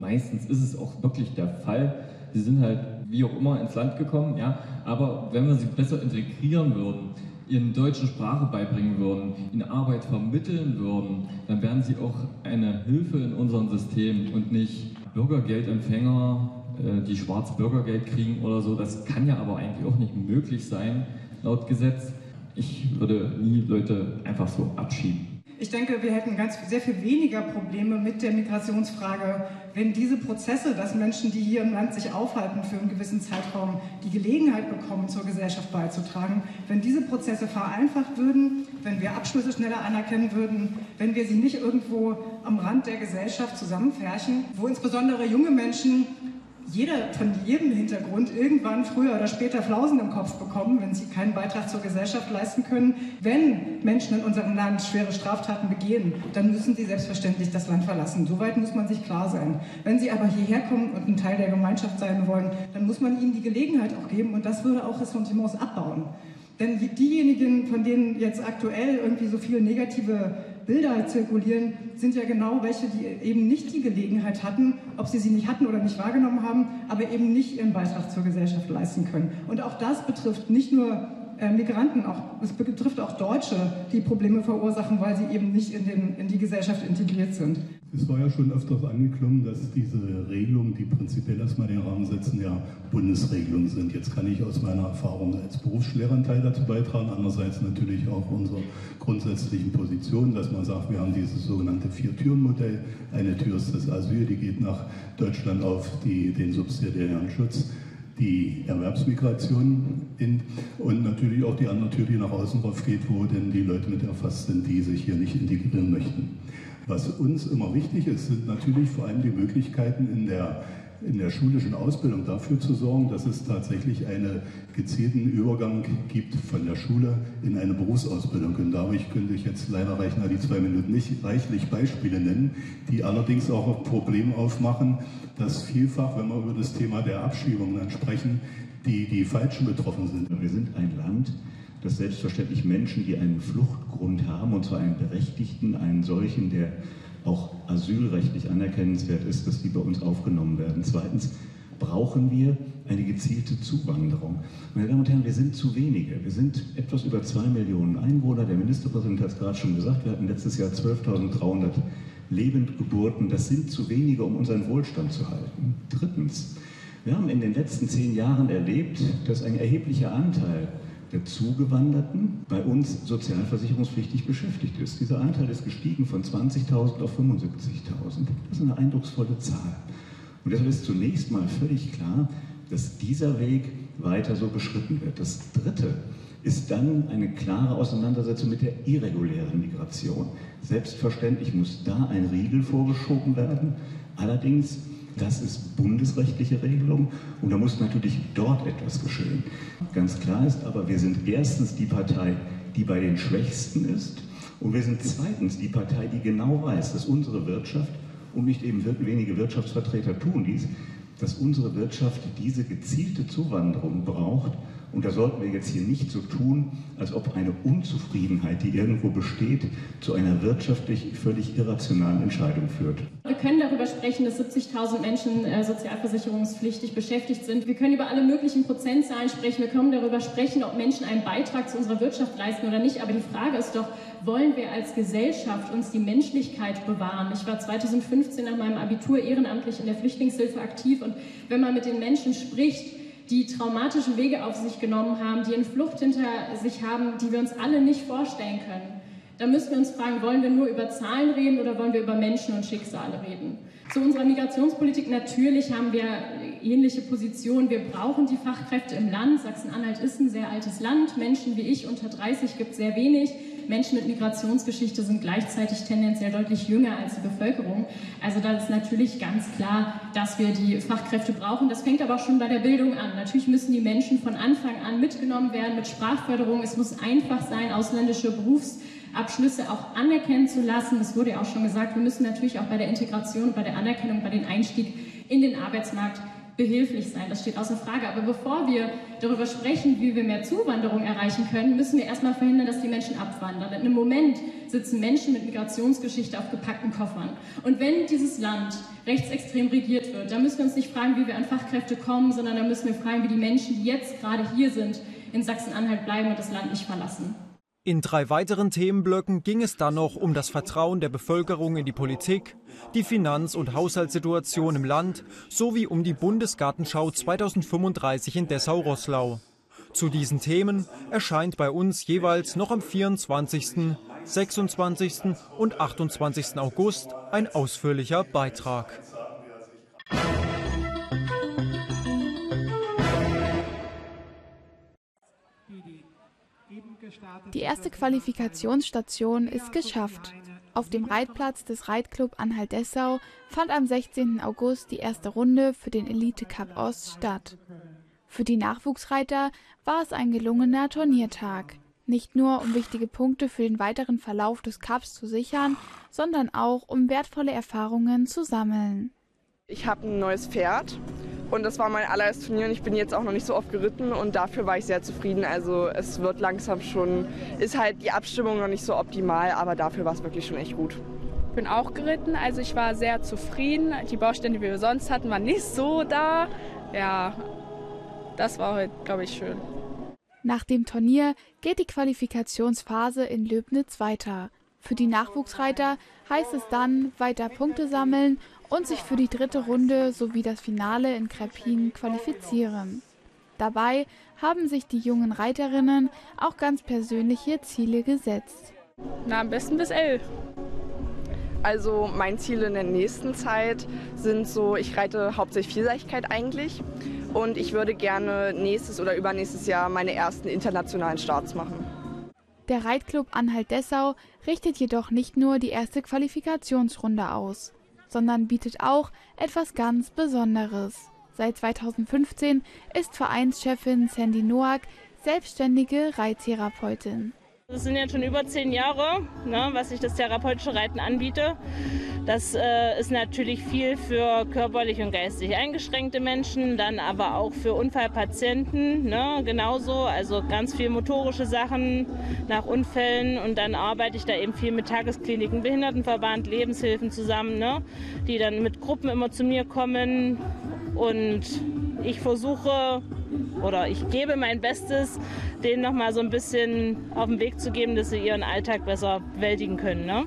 Meistens ist es auch wirklich der Fall. Sie sind halt wie auch immer ins Land gekommen, ja. Aber wenn wir sie besser integrieren würden, ihnen deutsche Sprache beibringen würden, ihnen Arbeit vermitteln würden, dann wären sie auch eine Hilfe in unserem System und nicht Bürgergeldempfänger, die schwarz Bürgergeld kriegen oder so. Das kann ja aber eigentlich auch nicht möglich sein, laut Gesetz. Ich würde nie Leute einfach so abschieben. Ich denke, wir hätten sehr viel weniger Probleme mit der Migrationsfrage, wenn diese Prozesse, dass Menschen, die hier im Land sich aufhalten für einen gewissen Zeitraum, die Gelegenheit bekommen, zur Gesellschaft beizutragen, wenn diese Prozesse vereinfacht würden, wenn wir Abschlüsse schneller anerkennen würden, wenn wir sie nicht irgendwo am Rand der Gesellschaft zusammenpferchen, wo insbesondere junge Menschen von jedem Hintergrund irgendwann früher oder später Flausen im Kopf bekommen, wenn sie keinen Beitrag zur Gesellschaft leisten können. Wenn Menschen in unserem Land schwere Straftaten begehen, dann müssen sie selbstverständlich das Land verlassen. Soweit muss man sich klar sein. Wenn sie aber hierher kommen und ein Teil der Gemeinschaft sein wollen, dann muss man ihnen die Gelegenheit auch geben und das würde auch Ressentiments abbauen. Denn diejenigen, von denen jetzt aktuell irgendwie so viele negative Bilder zirkulieren, sind ja genau welche, die eben nicht die Gelegenheit hatten, ob sie nicht hatten oder nicht wahrgenommen haben, aber eben nicht ihren Beitrag zur Gesellschaft leisten können. Und auch das betrifft nicht nur Migranten, es betrifft auch Deutsche, die Probleme verursachen, weil sie eben nicht in die Gesellschaft integriert sind. Es war ja schon öfters angeklungen, dass diese Regelungen, die prinzipiell erstmal den Rahmen setzen, ja Bundesregelungen sind. Jetzt kann ich aus meiner Erfahrung als Berufslehrer einen Teil dazu beitragen, andererseits natürlich auch unsere grundsätzlichen Positionen, dass man sagt, wir haben dieses sogenannte Vier-Türen-Modell. Eine Tür ist das Asyl, die geht nach Deutschland auf den subsidiären Schutz, die Erwerbsmigration und natürlich auch die andere Tür, die nach außen rauf geht, wo denn die Leute mit erfasst sind, die sich hier nicht integrieren möchten. Was uns immer wichtig ist, sind natürlich vor allem die Möglichkeiten in der schulischen Ausbildung dafür zu sorgen, dass es tatsächlich einen gezielten Übergang gibt von der Schule in eine Berufsausbildung. Und dadurch könnte ich jetzt leider reichen die 2 Minuten nicht reichlich Beispiele nennen, die allerdings auch ein Problem aufmachen, dass vielfach, wenn wir über das Thema der Abschiebung dann sprechen, die Falschen betroffen sind. Wir sind ein Land, das selbstverständlich Menschen, die einen Fluchtgrund haben, und zwar einen berechtigten, einen solchen, der auch asylrechtlich anerkennenswert ist, dass die bei uns aufgenommen werden. Zweitens brauchen wir eine gezielte Zuwanderung. Meine Damen und Herren, wir sind zu wenige. Wir sind etwas über 2 Millionen Einwohner. Der Ministerpräsident hat es gerade schon gesagt, wir hatten letztes Jahr 12.300 Lebendgeburten. Das sind zu wenige, um unseren Wohlstand zu halten. Drittens, wir haben in den letzten 10 Jahren erlebt, dass ein erheblicher Anteil der Zugewanderten bei uns sozialversicherungspflichtig beschäftigt ist. Dieser Anteil ist gestiegen von 20.000 auf 75.000. Das ist eine eindrucksvolle Zahl. Und deshalb ist zunächst mal völlig klar, dass dieser Weg weiter so beschritten wird. Das Dritte ist dann eine klare Auseinandersetzung mit der irregulären Migration. Selbstverständlich muss da ein Riegel vorgeschoben werden. Allerdings, das ist bundesrechtliche Regelung und da muss natürlich dort etwas geschehen. Ganz klar ist aber, wir sind erstens die Partei, die bei den Schwächsten ist, und wir sind zweitens die Partei, die genau weiß, dass unsere Wirtschaft, und nicht eben wenige Wirtschaftsvertreter tun dies, dass unsere Wirtschaft diese gezielte Zuwanderung braucht. Und da sollten wir jetzt hier nicht so tun, als ob eine Unzufriedenheit, die irgendwo besteht, zu einer wirtschaftlich völlig irrationalen Entscheidung führt. Wir können darüber sprechen, dass 70.000 Menschen sozialversicherungspflichtig beschäftigt sind. Wir können über alle möglichen Prozentzahlen sprechen. Wir können darüber sprechen, ob Menschen einen Beitrag zu unserer Wirtschaft leisten oder nicht. Aber die Frage ist doch, wollen wir als Gesellschaft uns die Menschlichkeit bewahren? Ich war 2015 nach meinem Abitur ehrenamtlich in der Flüchtlingshilfe aktiv. Und wenn man mit den Menschen spricht, die traumatische Wege auf sich genommen haben, die eine Flucht hinter sich haben, die wir uns alle nicht vorstellen können, dann müssen wir uns fragen, wollen wir nur über Zahlen reden oder wollen wir über Menschen und Schicksale reden? Zu unserer Migrationspolitik, natürlich haben wir ähnliche Positionen. Wir brauchen die Fachkräfte im Land. Sachsen-Anhalt ist ein sehr altes Land. Menschen wie ich unter 30 gibt es sehr wenig. Menschen mit Migrationsgeschichte sind gleichzeitig tendenziell deutlich jünger als die Bevölkerung. Also da ist natürlich ganz klar, dass wir die Fachkräfte brauchen. Das fängt aber auch schon bei der Bildung an. Natürlich müssen die Menschen von Anfang an mitgenommen werden mit Sprachförderung. Es muss einfach sein, ausländische Berufsabschlüsse auch anerkennen zu lassen. Es wurde ja auch schon gesagt, wir müssen natürlich auch bei der Integration, bei der Anerkennung, bei dem Einstieg in den Arbeitsmarkt behilflich sein, das steht außer Frage. Aber bevor wir darüber sprechen, wie wir mehr Zuwanderung erreichen können, müssen wir erstmal verhindern, dass die Menschen abwandern. Denn im Moment sitzen Menschen mit Migrationsgeschichte auf gepackten Koffern. Und wenn dieses Land rechtsextrem regiert wird, dann müssen wir uns nicht fragen, wie wir an Fachkräfte kommen, sondern dann müssen wir fragen, wie die Menschen, die jetzt gerade hier sind, in Sachsen-Anhalt bleiben und das Land nicht verlassen. In 3 weiteren Themenblöcken ging es dann noch um das Vertrauen der Bevölkerung in die Politik, die Finanz- und Haushaltssituation im Land sowie um die Bundesgartenschau 2035 in Dessau-Roßlau. Zu diesen Themen erscheint bei uns jeweils noch am 24., 26. und 28. August ein ausführlicher Beitrag. Die erste Qualifikationsstation ist geschafft. Auf dem Reitplatz des Reitclub Anhalt-Dessau fand am 16. August die erste Runde für den Elite Cup Ost statt. Für die Nachwuchsreiter war es ein gelungener Turniertag. Nicht nur, um wichtige Punkte für den weiteren Verlauf des Cups zu sichern, sondern auch, um wertvolle Erfahrungen zu sammeln. Ich habe ein neues Pferd und das war mein allererstes Turnier und ich bin jetzt auch noch nicht so oft geritten und dafür war ich sehr zufrieden. Also es wird langsam schon, ist halt die Abstimmung noch nicht so optimal, aber dafür war es wirklich schon echt gut. Ich bin auch geritten, also ich war sehr zufrieden. Die Baustellen, die wir sonst hatten, waren nicht so da. Ja, das war heute, glaube ich, schön. Nach dem Turnier geht die Qualifikationsphase in Löbnitz weiter. Für die Nachwuchsreiter heißt es dann weiter Punkte sammeln und sich für die 3. Runde sowie das Finale in Krepin qualifizieren. Dabei haben sich die jungen Reiterinnen auch ganz persönliche Ziele gesetzt. Na, am besten bis 11. Also mein Ziel in der nächsten Zeit sind so, ich reite hauptsächlich Vielseitigkeit eigentlich und ich würde gerne nächstes oder übernächstes Jahr meine ersten internationalen Starts machen. Der Reitclub Anhalt-Dessau richtet jedoch nicht nur die erste Qualifikationsrunde aus, sondern bietet auch etwas ganz Besonderes. Seit 2015 ist Vereinschefin Sandy Noack selbstständige Reittherapeutin. Das sind jetzt schon über 10 Jahre, was ich das therapeutische Reiten anbiete. Das ist natürlich viel für körperlich und geistig eingeschränkte Menschen, dann aber auch für Unfallpatienten genauso. Also ganz viel motorische Sachen nach Unfällen und dann arbeite ich da eben viel mit Tageskliniken, Behindertenverband, Lebenshilfen zusammen, die dann mit Gruppen immer zu mir kommen und ich versuche oder ich gebe mein Bestes, denen noch mal so ein bisschen auf den Weg zu geben, dass sie ihren Alltag besser bewältigen können.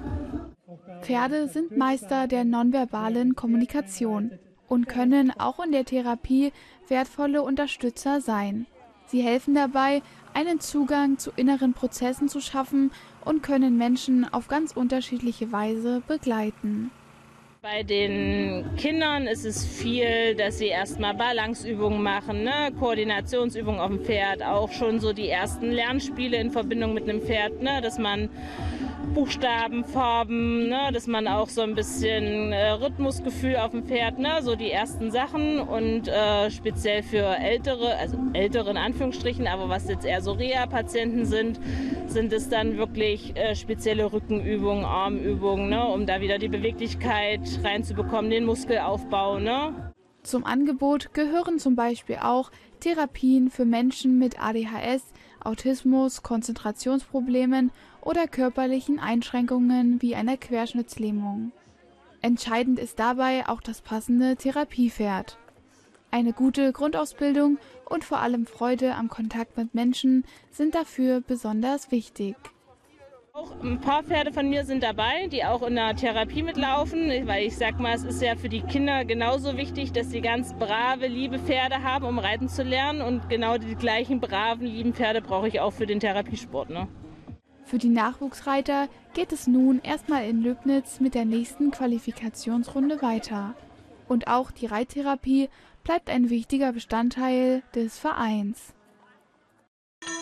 Pferde sind Meister der nonverbalen Kommunikation und können auch in der Therapie wertvolle Unterstützer sein. Sie helfen dabei, einen Zugang zu inneren Prozessen zu schaffen und können Menschen auf ganz unterschiedliche Weise begleiten. Bei den Kindern ist es viel, dass sie erstmal Balanceübungen machen, Koordinationsübungen auf dem Pferd, auch schon so die ersten Lernspiele in Verbindung mit einem Pferd, dass man Buchstaben, Farben, dass man auch so ein bisschen Rhythmusgefühl auf dem Pferd, so die ersten Sachen und speziell für ältere, also ältere in Anführungsstrichen, aber was jetzt eher so Reha-Patienten sind es dann wirklich spezielle Rückenübungen, Armübungen, um da wieder die Beweglichkeit reinzubekommen, den Muskelaufbau. Zum Angebot gehören zum Beispiel auch Therapien für Menschen mit ADHS, Autismus, Konzentrationsproblemen oder körperlichen Einschränkungen wie einer Querschnittslähmung. Entscheidend ist dabei auch das passende Therapiepferd. Eine gute Grundausbildung und vor allem Freude am Kontakt mit Menschen sind dafür besonders wichtig. Auch ein paar Pferde von mir sind dabei, die auch in der Therapie mitlaufen, weil ich sag mal, es ist ja für die Kinder genauso wichtig, dass sie ganz brave, liebe Pferde haben, um reiten zu lernen und genau die gleichen braven, lieben Pferde brauche ich auch für den Therapiesport. Für die Nachwuchsreiter geht es nun erstmal in Löbnitz mit der nächsten Qualifikationsrunde weiter. Und auch die Reittherapie bleibt ein wichtiger Bestandteil des Vereins.